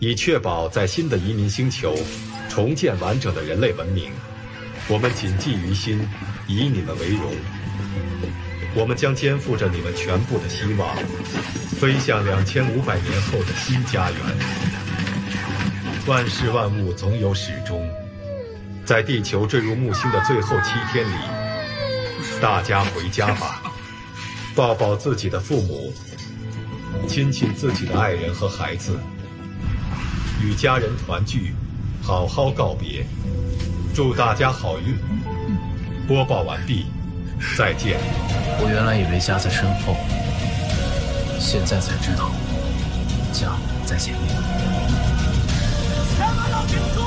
以确保在新的移民星球重建完整的人类文明，我们谨记于心，以你们为荣。我们将肩负着你们全部的希望，飞向2500年后的新家园。万事万物总有始终，在地球坠入木星的最后7天里，大家回家吧，抱抱自己的父母，亲亲自己的爱人和孩子，与家人团聚，好好告别。祝大家好运。播报完毕，再见。 我原来以为家在身后，现在才知道家在前面。 前面要停住！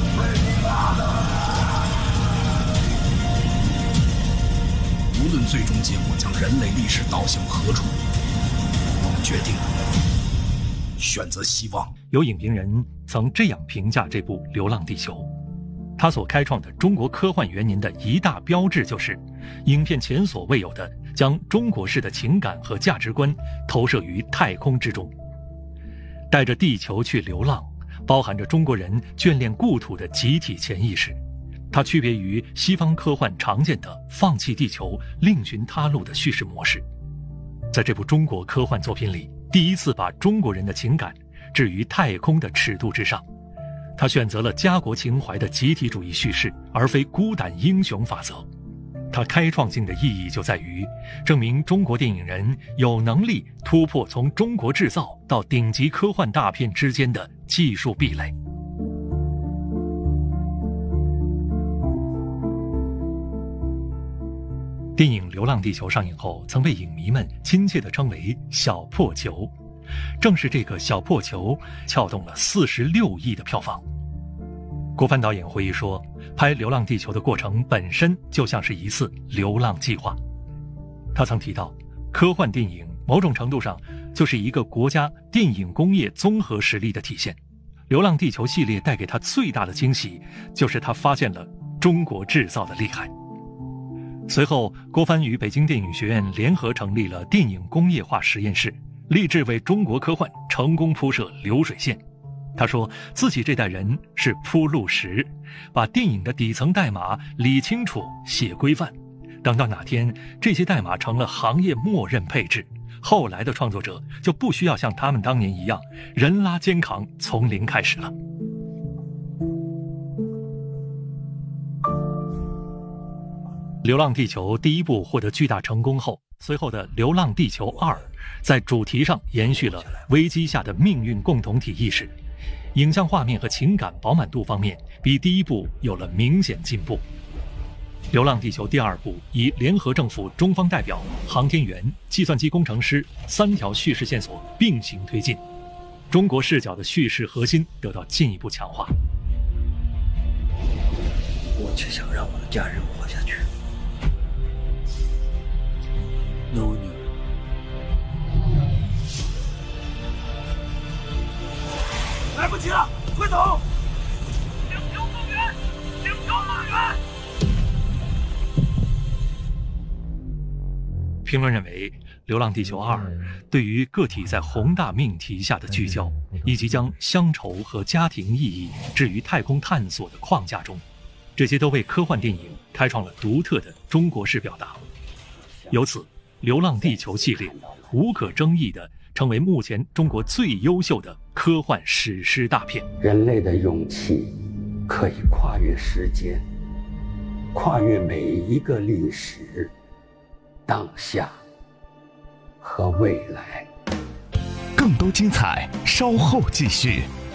无论最终结果将人类历史导向何处，我们决定选择希望。 有影评人曾这样评价这部《流浪地球》，他所开创的中国科幻元年的一大标志，就是影片前所未有的将中国式的情感和价值观投射于太空之中。带着地球去流浪，包含着中国人眷恋故土的集体潜意识。它区别于西方科幻常见的放弃地球另寻他路的叙事模式。在这部中国科幻作品里，第一次把中国人的情感置于太空的尺度之上。他选择了家国情怀的集体主义叙事，而非孤胆英雄法则。它开创性的意义就在于证明中国电影人有能力突破从中国制造到顶级科幻大片之间的技术壁垒。电影《流浪地球》上映后，曾被影迷们亲切地称为“小破球”。正是这个小破球撬动了46亿的票房。郭帆导演回忆说，拍《流浪地球》的过程本身就像是一次流浪计划。他曾提到，科幻电影某种程度上就是一个国家电影工业综合实力的体现。《流浪地球》系列带给他最大的惊喜，就是他发现了中国制造的厉害。随后，郭帆与北京电影学院联合成立了电影工业化实验室，立志为中国科幻成功铺设流水线。他说自己这代人是铺路石，把电影的底层代码理清楚写规范，等到哪天这些代码成了行业默认配置，后来的创作者就不需要像他们当年一样人拉肩扛从零开始了。《流浪地球》第一部获得巨大成功后，随后的《流浪地球2》在主题上延续了危机下的命运共同体意识，影像画面和情感饱满度方面比第一部有了明显进步。《流浪地球》第二部以联合政府中方代表、航天员、计算机工程师3条叙事线索并行推进，中国视角的叙事核心得到进一步强化。 我只想让我的家人活下去。No need。 来不及了，快走！请求动员，请求动员！ 评论认为，《流浪地球2》对于个体在宏大命题下的聚焦，以及将乡愁和家庭意义置于太空探索的框架中，这些都为科幻电影开创了独特的中国式表达。由此，《流浪地球》系列无可争议地成为目前中国最优秀的科幻史诗大片。 人类的勇气可以跨越时间，跨越每一个历史、当下和未来。 更多精彩，稍后继续。